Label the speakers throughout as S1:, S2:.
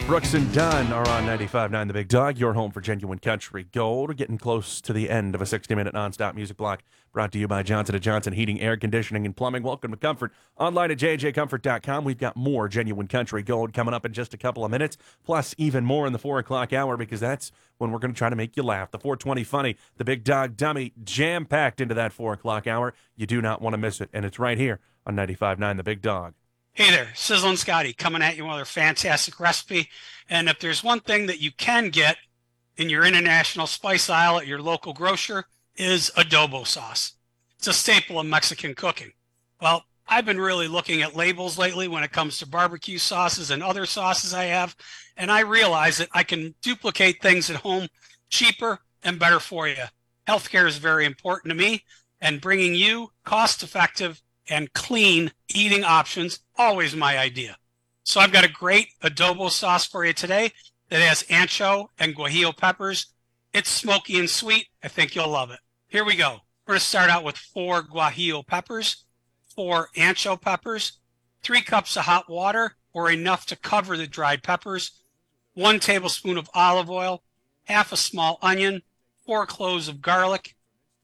S1: Brooks and Dunn are on 95.9 The Big Dog, your home for genuine country gold. We're getting close to the end of a 60-minute nonstop music block brought to you by Johnson & Johnson Heating, Air Conditioning, and Plumbing. Welcome to Comfort. Online at jjcomfort.com. We've got more genuine country gold coming up in just a couple of minutes, plus even more in the 4 o'clock hour, because that's when we're going to try to make you laugh. The 420 Funny, the Big Dog Dummy, jam-packed into that 4 o'clock hour. You do not want to miss it, and it's right here on 95.9 The Big Dog.
S2: Hey there, Sizzlin' Scotty coming at you with another fantastic recipe. And if there's one thing that you can get in your international spice aisle at your local grocer is adobo sauce. It's a staple of Mexican cooking. Well, I've been really looking at labels lately when it comes to barbecue sauces and other sauces I have, and I realize that I can duplicate things at home cheaper and better for you. Healthcare is very important to me, and bringing you cost-effective and clean eating options, always my idea. So I've got a great adobo sauce for you today that has ancho and guajillo peppers. It's smoky and sweet. I think you'll love it. Here we go. We're going to start out with 4 guajillo peppers, 4 ancho peppers, 3 cups of hot water or enough to cover the dried peppers, 1 tablespoon of olive oil, half a small onion, 4 cloves of garlic,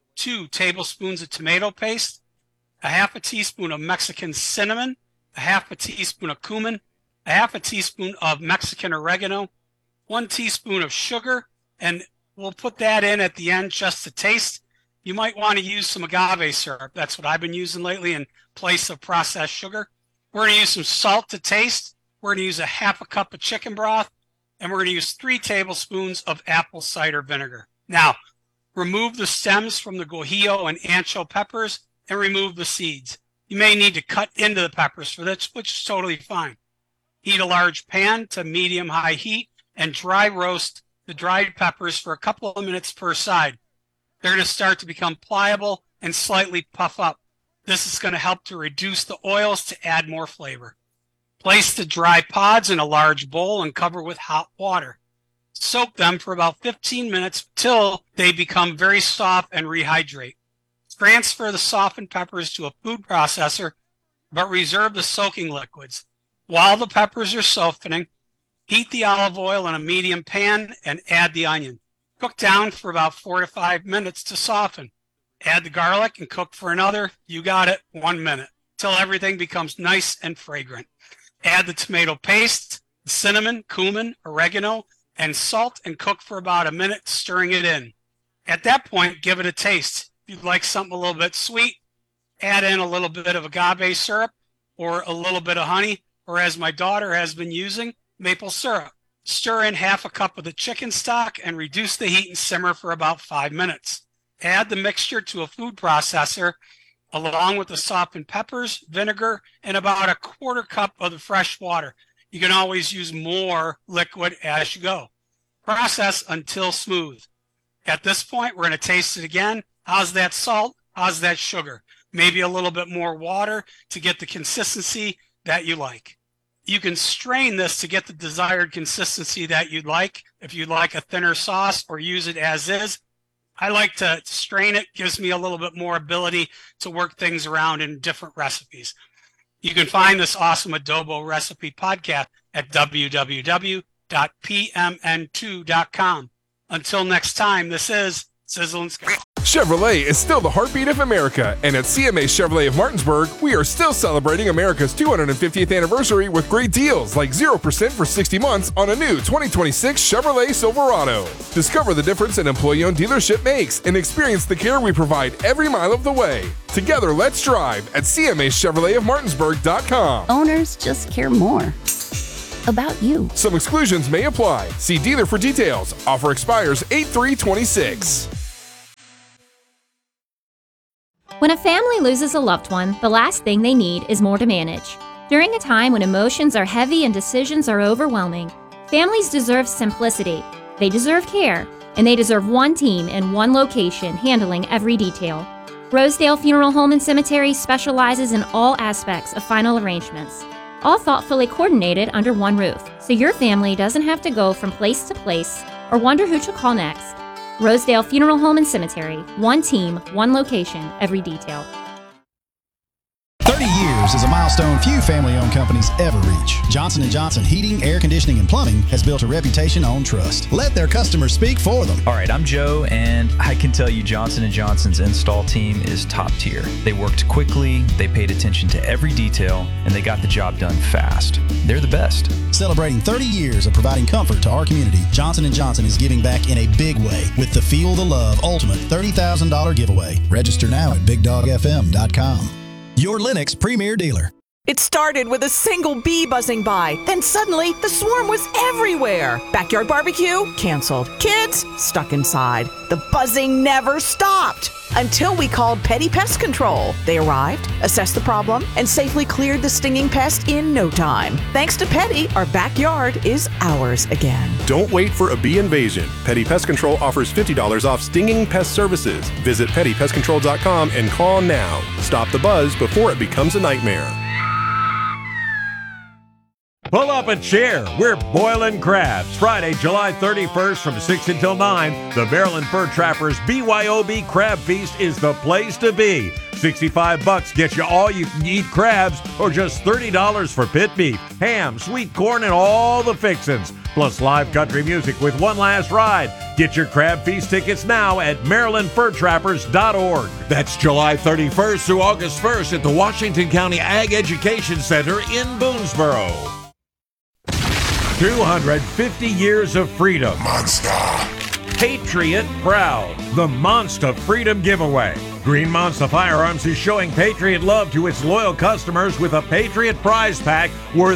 S2: 2 tablespoons of tomato paste, a half a teaspoon of Mexican cinnamon, a half a teaspoon of cumin, a half a teaspoon of Mexican oregano, 1 teaspoon of sugar, and we'll put that in at the end just to taste. You might want to use some agave syrup. That's what I've been using lately in place of processed sugar. We're going to use some salt to taste. We're going to use a half a cup of chicken broth, and we're going to use 3 tablespoons of apple cider vinegar. Now, remove the stems from the guajillo and ancho peppers and remove the seeds. You may need to cut into the peppers for this, which is totally fine. Heat a large pan to medium-high heat and dry roast the dried peppers for a couple of minutes per side. They're going to start to become pliable and slightly puff up. This is going to help to reduce the oils to add more flavor. Place the dry pods in a large bowl and cover with hot water. Soak them for about 15 minutes till they become very soft and rehydrate. Transfer the softened peppers to a food processor, but reserve the soaking liquids. While the peppers are softening, heat the olive oil in a medium pan and add the onion. Cook down for about 4 to 5 minutes to soften. Add the garlic and cook for another, you got it, 1 minute, till everything becomes nice and fragrant. Add the tomato paste, the cinnamon, cumin, oregano, and salt and cook for about a minute, stirring it in. At that point, give it a taste. If you'd like something a little bit sweet, add in a little bit of agave syrup or a little bit of honey, or as my daughter has been using, maple syrup. Stir in half a cup of the chicken stock and reduce the heat and simmer for about 5 minutes. Add the mixture to a food processor along with the softened peppers, vinegar, and about a 1/4 cup of the fresh water. You can always use more liquid as you go. Process until smooth. At this point, we're going to taste it again. How's that salt? How's that sugar? Maybe a little bit more water to get the consistency that you like. You can strain this to get the desired consistency that you'd like. If you'd like a thinner sauce or use it as is, I like to strain it. Gives me a little bit more ability to work things around in different recipes. You can find this awesome adobo recipe podcast at www.pmn2.com. Until next time, this is Sizzlin' Scotty.
S3: Chevrolet is still the heartbeat of America, and at CMA Chevrolet of Martinsburg, we are still celebrating America's 250th anniversary with great deals like 0% for 60 months on a new 2026 Chevrolet Silverado. Discover the difference an employee-owned dealership makes and experience the care we provide every mile of the way. Together, let's drive at CMAChevroletofMartinsburg.com.
S4: Owners just care more about you.
S3: Some exclusions may apply. See dealer for details. Offer expires 8/3/26.
S5: When a family loses a loved one, the last thing they need is more to manage. During a time when emotions are heavy and decisions are overwhelming, families deserve simplicity. They deserve care, and they deserve one team in one location handling every detail. Rosedale Funeral Home and Cemetery specializes in all aspects of final arrangements, all thoughtfully coordinated under one roof, so your family doesn't have to go from place to place or wonder who to call next. Rosedale Funeral Home and Cemetery. One team, one location, every detail.
S6: 30 years is a milestone few family-owned companies ever reach. Johnson & Johnson Heating, Air Conditioning, and Plumbing has built a reputation on trust. Let their customers speak for them.
S7: All right, I'm Joe, and I can tell you Johnson & Johnson's install team is top tier. They worked quickly, they paid attention to every detail, and they got the job done fast. They're the best.
S6: Celebrating 30 years of providing comfort to our community, Johnson & Johnson is giving back in a big way with the Feel the Love Ultimate $30,000 giveaway. Register now at BigDogFM.com. Your Lennox Premier Dealer.
S8: It started with a single bee buzzing by. Then suddenly, the swarm was everywhere. Backyard barbecue? Canceled. Kids? Stuck inside. The buzzing never stopped until we called Petty Pest Control. They arrived, assessed the problem, and safely cleared the stinging pest in no time. Thanks to Petty, our backyard is ours again.
S9: Don't wait for a bee invasion. Petty Pest Control offers $50 off stinging pest services. Visit pettypestcontrol.com and call now. Stop the buzz before it becomes a nightmare.
S10: Pull up a chair. We're boiling crabs. Friday, July 31st from 6 until 9. The Maryland Fur Trappers BYOB Crab Feast is the place to be. $65 gets you all you can eat crabs, or just $30 for pit beef, ham, sweet corn, and all the fixins. Plus live country music with one last ride. Get your Crab Feast tickets now at MarylandFurTrappers.org. That's July 31st through August 1st at the Washington County Ag Education Center in Boonesboro. 250 years of freedom. Monster. Patriot proud. The Monster Freedom Giveaway. Green Monster Firearms is showing Patriot love to its loyal customers with a Patriot prize pack worth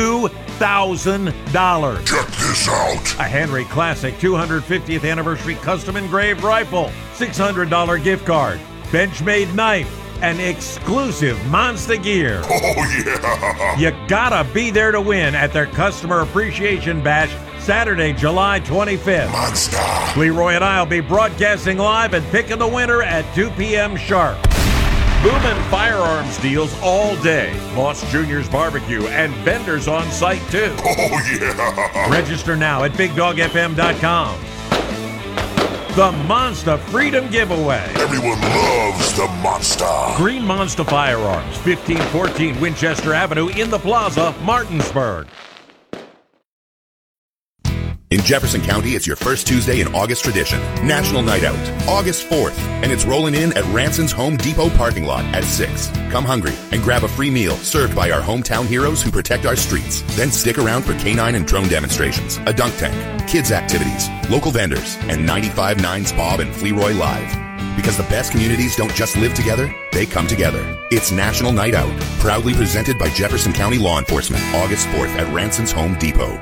S10: $2,000. Check this out. A Henry Classic 250th Anniversary Custom Engraved Rifle. $600 gift card. Benchmade knife. And exclusive Monster gear. Oh, yeah. You gotta be there to win at their Customer Appreciation Bash, Saturday, July 25th. Monster. Leroy and I will be broadcasting live and picking the winner at 2 p.m. sharp. Boomin' firearms deals all day. Moss Jr.'s Barbecue and vendors on site, too. Oh, yeah. Register now at BigDogFM.com. The Monster Freedom Giveaway. Everyone loves the Monster. Green Monster Firearms, 1514 Winchester Avenue in the Plaza, Martinsburg.
S11: In Jefferson County, it's your first Tuesday in August tradition, National Night Out, August 4th, and it's rolling in at Ranson's Home Depot parking lot at 6. Come hungry and grab a free meal served by our hometown heroes who protect our streets. Then stick around for canine and drone demonstrations, a dunk tank, kids activities, local vendors, and 95.9's Bob and Fleroy Live. Because the best communities don't just live together, they come together. It's National Night Out, proudly presented by Jefferson County Law Enforcement, August 4th at Ranson's Home Depot.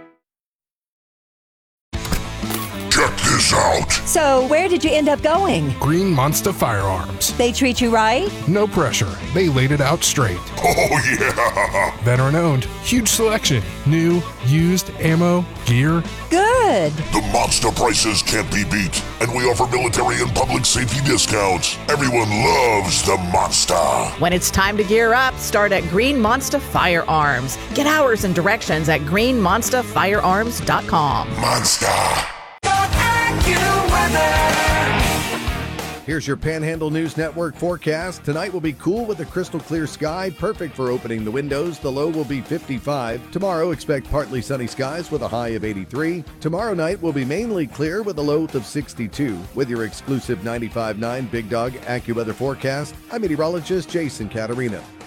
S12: Check this out.
S13: So, where did you end up going?
S3: Green Monster Firearms.
S13: They treat you right?
S3: No pressure. They laid it out straight.
S12: Oh, yeah.
S3: Veteran owned. Huge selection. New, used, ammo, gear.
S13: Good.
S12: The Monster prices can't be beat. And we offer military and public safety discounts. Everyone loves the Monster.
S8: When it's time to gear up, start at Green Monster Firearms. Get hours and directions at greenmonsterfirearms.com.
S12: Monster.
S14: Here's your Panhandle News Network forecast. Tonight will be cool with a crystal clear sky, perfect for opening the windows. The low will be 55. Tomorrow, expect partly sunny skies with a high of 83. Tomorrow night will be mainly clear with a low of 62. With your exclusive 95.9 Big Dog AccuWeather forecast, I'm meteorologist Jason Caterina.